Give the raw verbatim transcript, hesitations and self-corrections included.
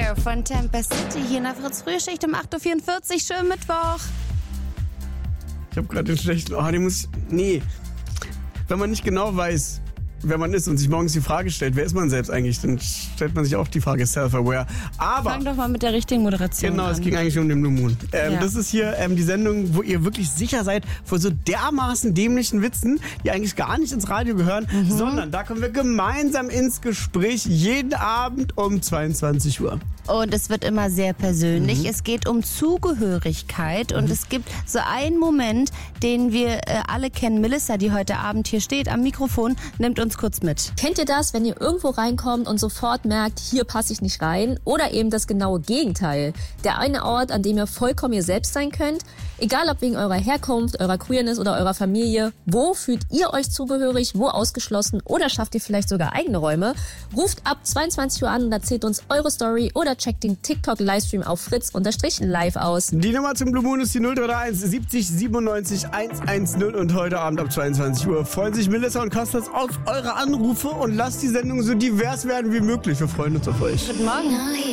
Fire von Tempest City hier in der Fritz-Frühschicht um acht Uhr vierundvierzig. Schönen Mittwoch. Ich habe gerade den schlechten... Oh, den muss ich... Nee. Wenn man nicht genau weiß, wer man ist und sich morgens die Frage stellt, wer ist man selbst eigentlich, dann stellt man sich auch die Frage self-aware. Aber... Fang doch mal mit der richtigen Moderation Genau, an. es ging eigentlich um den Blue Moon. Ähm, Ja. Das ist hier ähm, die Sendung, wo ihr wirklich sicher seid vor so dermaßen dämlichen Witzen, die eigentlich gar nicht ins Radio gehören, Mhm. sondern da kommen wir gemeinsam ins Gespräch, jeden Abend um zweiundzwanzig Uhr. Und es wird immer sehr persönlich. Mhm. Es geht um Zugehörigkeit und es gibt so einen Moment, den wir äh, alle kennen. Melissa, die heute Abend hier steht am Mikrofon, nimmt uns kurz mit. Kennt ihr das, wenn ihr irgendwo reinkommt und sofort merkt, hier passe ich nicht rein? Oder eben das genaue Gegenteil. Der eine Ort, an dem ihr vollkommen ihr selbst sein könnt. Egal ob wegen eurer Herkunft, eurer Queerness oder eurer Familie. Wo fühlt ihr euch zugehörig, wo ausgeschlossen oder schafft ihr vielleicht sogar eigene Räume? Ruft ab zweiundzwanzig Uhr an und erzählt uns eure Story oder checkt den TikTok-Livestream auf fritz-live aus. Die Nummer zum Blue Moon ist die null drei drei eins siebzig siebenundneunzig hundertzehn und heute Abend ab zweiundzwanzig Uhr freuen sich Melissa und Kostas auf eure Anrufe und lasst die Sendung so divers werden wie möglich. Wir freuen uns auf euch. Guten Morgen.